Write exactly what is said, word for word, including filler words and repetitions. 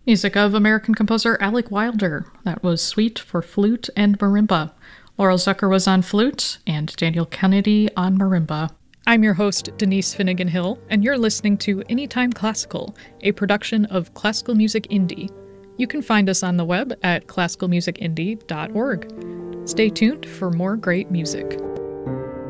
Music of American composer Alec Wilder. That was Suite for Flute and Marimba. Laurel Zucker was on flute, and Daniel Kennedy on marimba. I'm your host, Denise Finnegan Hill, and you're listening to Anytime Classical, a production of Classical Music Indie. You can find us on the web at classical music indie dot org. Stay tuned for more great music.